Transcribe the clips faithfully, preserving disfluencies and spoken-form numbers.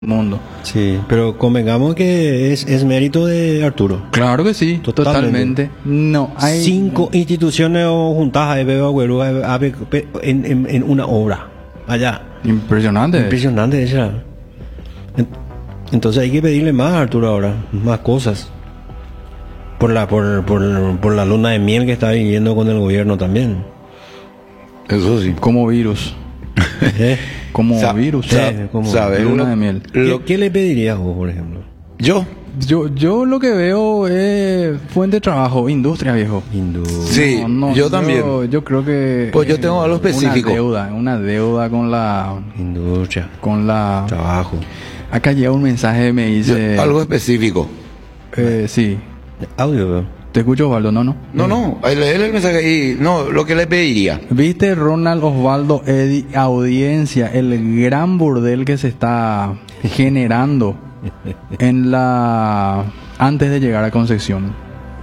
mundo. Sí, pero convengamos que es, es mérito de Arturo. Claro que sí, Totalmente. totalmente. No, hay Cinco instituciones juntadas ahí veo Agüero en, en, en una obra. Allá. Impresionante. Impresionante esa. Entonces hay que pedirle más a Arturo ahora, más cosas. Por la, por, por, por la luna de miel que está viviendo con el gobierno también. Eso sí. Como virus. ¿Eh? Como Sa virus. sa Eh, como ¿sabes? luna Lo, de miel. ¿Qué, lo, ¿Qué le pedirías vos, por ejemplo? yo, Yo, yo lo que veo es fuente de trabajo, industria, viejo. Hindú. sí, yo también. Yo, yo creo que Pues yo tengo algo específico. Una deuda, una deuda con la, Industria. con la. Trabajo. Acá llega un mensaje me yo- dice. algo específico. eh, sí. Audio, veo. Te escucho, Osvaldo, no, no. No, no, ahí leer el mensaje ahí. No, lo que le pediría. ¿Viste, Ronald Osvaldo Eddy, audiencia, el gran burdel que se está generando en la antes de llegar a Concepción?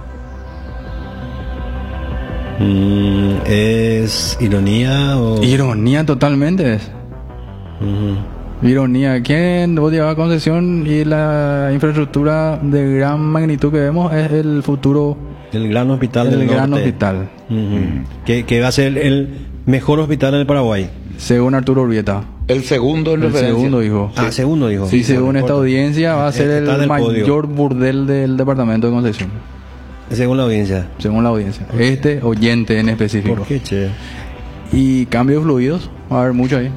Mm, ¿Es ironía o...? Ironía totalmente es. Ujú. Ironía. ¿Quién vos llevas a Concepción y la infraestructura de gran magnitud que vemos es el futuro El gran hospital del del gran norte. hospital? Ujú. que, que va a ser el mejor hospital en el Paraguay. Según Arturo Urbieta. El segundo en El referencia. segundo dijo. Ah, segundo dijo. Sí, según no esta importa. audiencia va a ser Está en el el podio. mayor burdel del departamento de Concepción. Según la audiencia. Según la audiencia. Este oyente en específico. ¿Por qué, che? Y cambio de fluidos, va a haber mucho ahí.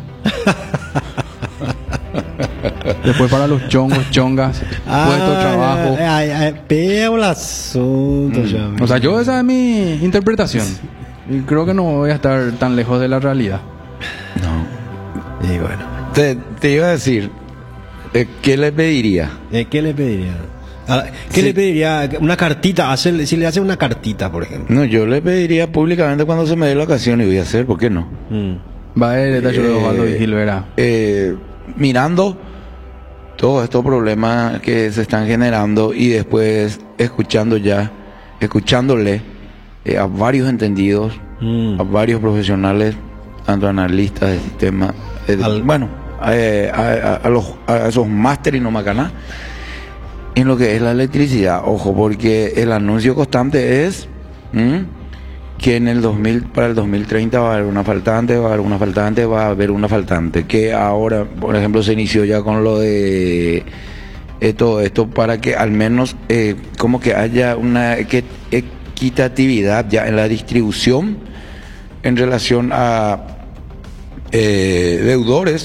Después para los chongos, chongas, puesto de trabajo. Ay, ay, peo el asunto. ya, O sea, yo esa es mi interpretación. Y creo que no voy a estar tan lejos de la realidad. No. Y bueno. Te, te iba a decir, eh, ¿qué le pediría? Eh, ¿Qué le pediría? Ah, ¿Qué Sí. le pediría? Una cartita. Hacerle, si le hace una cartita, por ejemplo. No, yo le pediría públicamente cuando se me dé la ocasión y voy a hacer, ¿por qué no? Mm. Va a haber el tacho de Osvaldo Eh, Vigil, verá. eh, mirando todos estos problemas que se están generando y después escuchando ya, escuchándole eh, a varios entendidos, Mm. a varios profesionales, tanto analistas de sistema, eh, Al- bueno, eh, a, a- a los, a esos máster y no macaná, en lo que es la electricidad. Ojo, porque el anuncio constante es ¿m? que en el dos mil, para el dos mil treinta va a haber una faltante, va a haber una faltante, va a haber una faltante, que ahora, por ejemplo, se inició ya con lo de eh, todo esto para que al menos eh, como que haya una equi- equitatividad ya en la distribución en relación a eh, deudores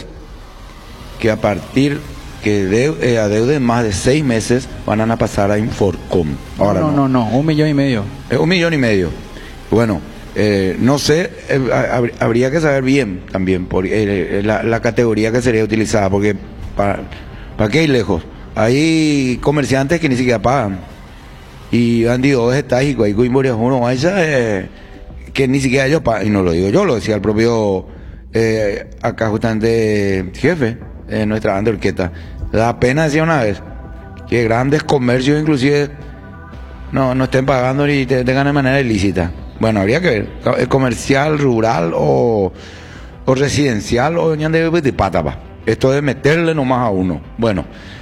que a partir que deu- eh, adeuden más de seis meses van a pasar a Inforcom. Ahora no, no, no, un millón y medio. es un millón y medio. Bueno, eh, no sé, eh, hab- habría que saber bien también por, eh, la, la categoría que sería utilizada, porque para, ¿para qué ir lejos? Hay comerciantes que ni siquiera pagan. Y bandidos estáticos, hay cuimborias uno, eh, que ni siquiera ellos pagan, y no lo digo yo, lo decía el propio, eh, acá justamente jefe, de nuestra banda de orquesta. Da pena, decía una vez, que grandes comercios inclusive no, no estén pagando ni te- tengan de manera ilícita. Bueno, habría que ver, ¿es comercial, rural o, o residencial o ñande de patapa? Esto de meterle nomás a uno. Bueno,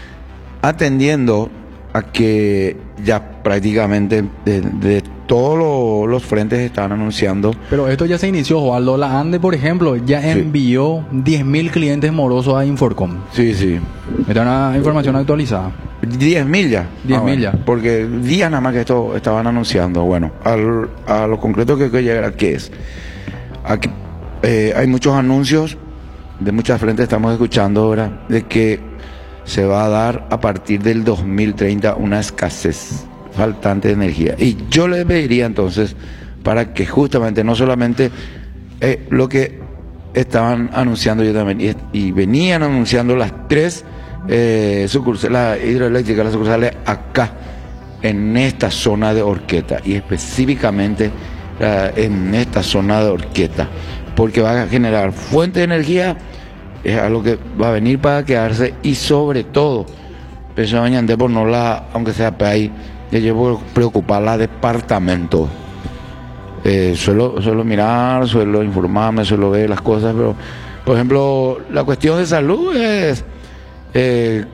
atendiendo a que ya prácticamente de, de todos lo- los frentes están anunciando. Pero esto ya se inició, Osvaldo. La ANDE, por ejemplo, ya Sí. envió diez mil clientes morosos a Inforcom. Sí, sí. Esta es una información actualizada. diez mil ya. diez Ah, mil bueno, ya. Porque días nada más que esto estaban anunciando. Bueno, al- a lo concreto que hay que llegar, ¿qué es? Aquí, eh, hay muchos anuncios de muchas frentes, estamos escuchando ahora, de que se va a dar a partir del dos mil treinta una escasez faltante de energía. Y yo le pediría entonces, para que justamente no solamente eh, lo que estaban anunciando yo también, y, y venían anunciando las tres eh, sucursales, la hidroeléctrica, las sucursales acá, en esta zona de Orqueta, y específicamente eh, en esta zona de Orqueta, porque va a generar fuente de energía, es algo que va a venir para quedarse, y sobre todo, eso mañana por no la, aunque sea país, yo llevo preocupar la departamento. Eh, suelo, suelo mirar, suelo informarme, suelo ver las cosas, pero por ejemplo, la cuestión de salud es eh,